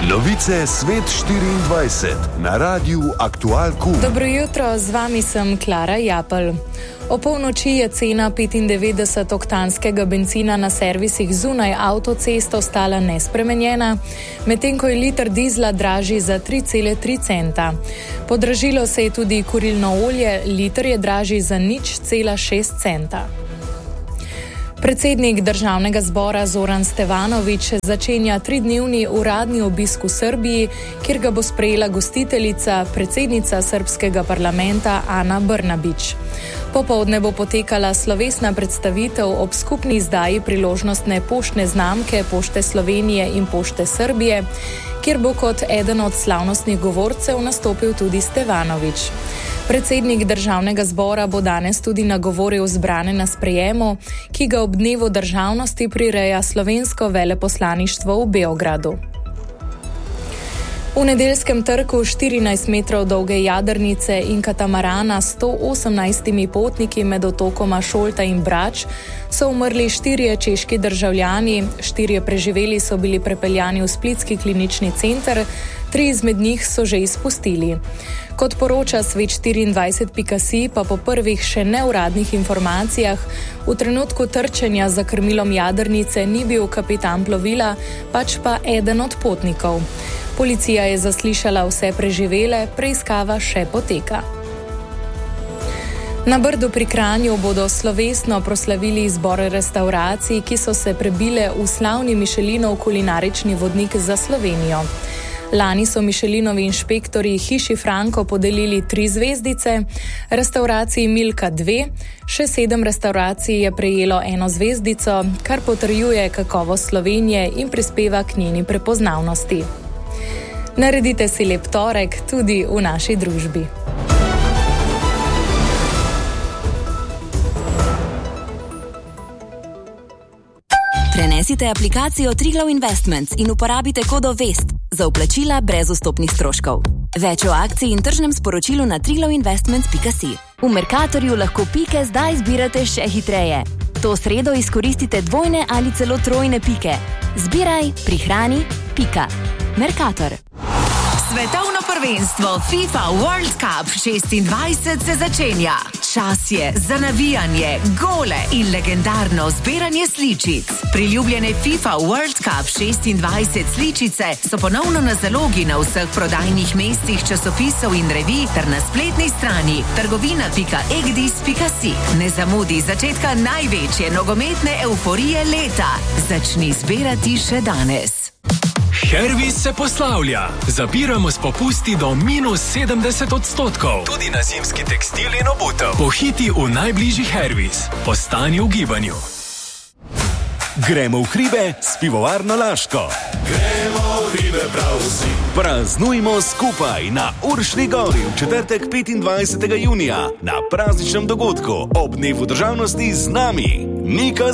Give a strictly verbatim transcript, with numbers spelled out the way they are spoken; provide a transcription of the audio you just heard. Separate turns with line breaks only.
Novice Svet štiriindvajset na Radiu Aktual Q.
Dobro jutro, z vami sem Klara Japelj. O polnoči je cena petindevetdesetoktanskega bencina na servisih zunaj avtocest ostala nespremenjena, medtem ko je liter dizla dražji za tri cele tri centa. Podražilo se je tudi kurilno olje, liter je dražji za nič cela šest centa. Predsednik Državnega zbora Zoran Stevanović začenja tridnevni uradni obisk v Srbiji, kjer ga bo sprejela gostiteljica, predsednica srbskega parlamenta Ana Brnabić. Popoldne bo potekala slovesna predstavitev ob skupni izdaji priložnostne poštne znamke Pošte Slovenije in Pošte Srbije, kjer bo kot eden od slavnostnih govorcev nastopil tudi Stevanović. Predsednik Državnega zbora bo danes tudi nagovoril zbrane na sprejemu, ki ga ob dnevu državnosti prireja slovensko veleposlaništvo v Beogradu. V nedeljskem trku štirinajst metrov dolge jadrnice in katamarana s sto osemnajstimi potniki med otokoma Šolta in Brač so umrli štirje češki državljani, štirje preživeli so bili prepeljani v splitski klinični center, tri izmed njih so že izpustili. Kot poroča Svet štiriindvajset pika si, pa po prvih še neuradnih informacijah v trenutku trčenja za krmilom jadrnice ni bil kapitan plovila, pač pa eden od potnikov. Policija je zaslišala vse preživele, preiskava še poteka. Na Brdu pri Kranju bodo slovesno proslavili izbor restavracij, ki so se prebile v slavni Michelinov kulinarični vodnik za Slovenijo. Lani so Michelinovi inšpektorji Hiši Franko podelili tri zvezdice, restavraciji Milka dve, še sedem restavracij je prejelo eno zvezdico, kar potrjuje kakovost Slovenije in prispeva k njeni prepoznavnosti. Naredite si lep torek tudi v naši družbi.
Prenesite aplikacijo Triglav Investments in uporabite kodo VEST za vplačila brez vstopnih stroškov. Več o akciji in tržnem sporočilu na triglav investments pika si. V Mercatorju lahko pike zdaj zbirate še hitreje. To sredo izkoristite dvojne ali celo trojne pike. Zbiraj, prihrani, pika. Mercator.
Svetovno prvenstvo FIFA World Cup šestindvajset se začenja. Čas je za navijanje, gole in legendarno zbiranje sličic. Priljubljene FIFA World Cup šestindvajset sličice so ponovno na zalogi na vseh prodajnih mestih časopisov in revij ter na spletni strani trgovina pika egdis pika si. Ne zamudi začetka največje nogometne evforije leta. Začni zbirati še danes.
Hervis se poslavlja. Zapiramo s popusti do minus sedemdeset odstotkov. Tudi na zimski tekstil in obutev. Pohiti v najbližji Hervis. Ostani v gibanju.
Gremo v hribe s pivovarno Laško.
Gremo v hribe prav vsi.
Praznujmo skupaj na Uršni gori v četrtek petindvajsetega junija na prazničnem dogodku ob dnevu državnosti z nami. Nika